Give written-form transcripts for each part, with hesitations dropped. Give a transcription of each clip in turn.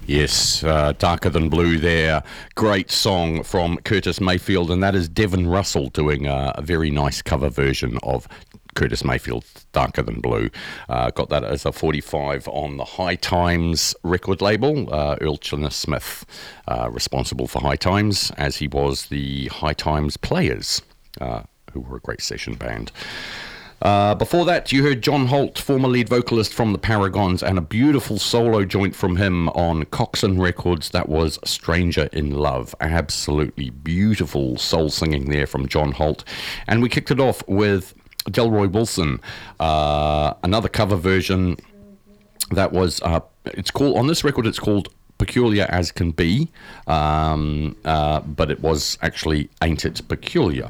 Yes, Darker Than Blue there. Great song from Curtis Mayfield, and that is Devin Russell doing a very nice cover version of Curtis Mayfield's Darker Than Blue. Got that as a 45 on the High Times record label. Earl Chinner Smith, responsible for High Times, as he was the High Times Players, who were a great session band. Before that, you heard John Holt, former lead vocalist from the Paragons, and a beautiful solo joint from him on Coxon Records. That was Stranger in Love. Absolutely beautiful soul singing there from John Holt. And we kicked it off with Delroy Wilson, another cover version that was, it's called, on this record, it's called Peculiar As Can Be, but it was actually Ain't It Peculiar,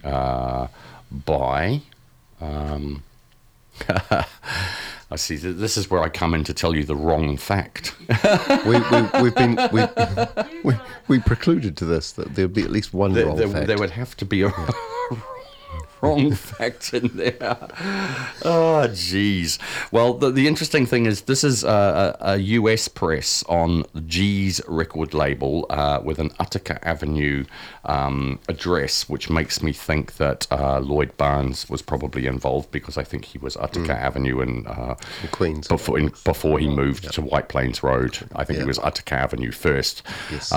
by... I see. This is where I come in to tell you the wrong fact. we precluded to this that there'd be at least one wrong fact. There would have to be a wrong fact in there. Oh, geez. Well, the interesting thing is this is a US press on G's record label with an Utica Avenue address, which makes me think that Lloyd Barnes was probably involved, because I think he was Utica Avenue in Queens before he moved to White Plains Road. I think he was Utica Avenue first. Yes.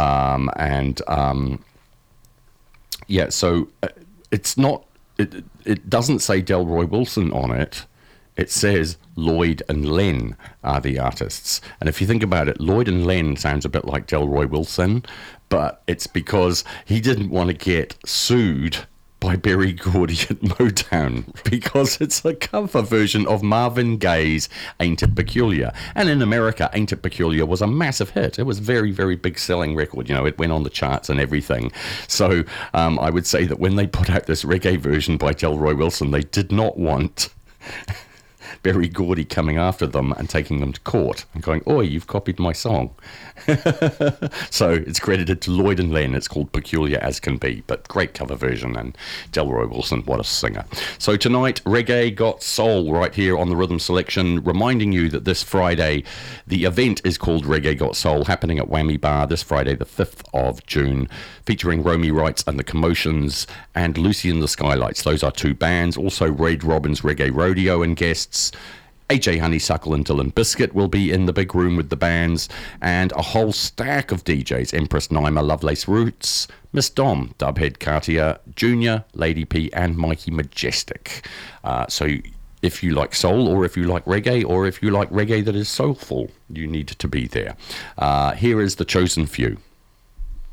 So it's not. It doesn't say Delroy Wilson on it. It says Lloyd and Len are the artists. And if you think about it, Lloyd and Len sounds a bit like Delroy Wilson, but it's because he didn't want to get sued by Berry Gordy at Motown, because it's a cover version of Marvin Gaye's Ain't It Peculiar. And in America, Ain't It Peculiar was a massive hit. It was a very, very big selling record. You know, it went on the charts and everything. So I would say that when they put out this reggae version by Delroy Wilson, they did not want Berry Gordy coming after them and taking them to court and going, "Oi, you've copied my song." So it's credited to Lloyd and Len. It's called Peculiar As Can Be, but great cover version. And Delroy Wilson, what a singer. So tonight, Reggae Got Soul right here on the Rhythm Selection, reminding you that this Friday, the event is called Reggae Got Soul, happening at Whammy Bar this Friday, the 5th of June, featuring Romy Wrights and the Commotions and Lucy and the Skylights. Those are two bands. Also, Red Robbins Reggae Rodeo and guests. AJ Honeysuckle and Dylan Biscuit will be in the big room with the bands, and a whole stack of DJs: Empress Naima, Lovelace Roots, Miss Dom, Dubhead Cartier, Junior, Lady P, and Mikey Majestic. So if you like soul, or if you like reggae, or if you like reggae that is soulful, you need to be there. Here is The Chosen Few.